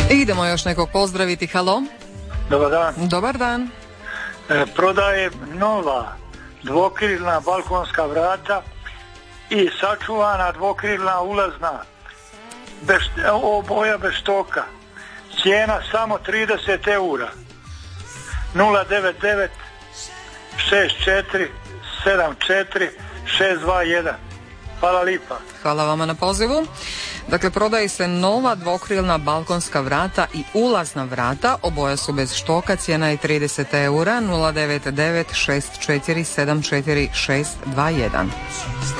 Idemo još nekog pozdraviti. Halo? Dobar dan. Dobar dan. Prodaje nova dvokrilna balkonska vrata i sačuvana dvokrilna ulazna oboja bez štoka. Cijena samo 30 eura. 099 64 74 621. Hvala lipa. Hvala vama na pozivu. Dakle, prodaje se nova dvokrilna balkonska vrata i ulazna vrata, oboja su bez štoka, cijena je 30 eura, 099 64 74 621.